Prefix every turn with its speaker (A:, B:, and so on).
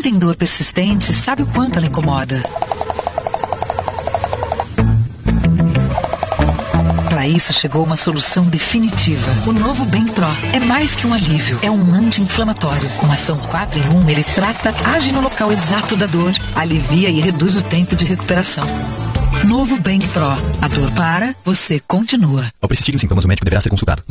A: tem dor persistente, sabe o quanto ela incomoda. Para isso chegou uma solução definitiva. O novo Bem Pro é mais que um alívio, é um anti-inflamatório. Com ação 4 em 1, ele trata, age no local exato da dor, alivia e reduz o tempo de recuperação. Novo Bem Pro. A dor para, você continua.
B: Ao persistirem os sintomas, o médico deverá ser consultado.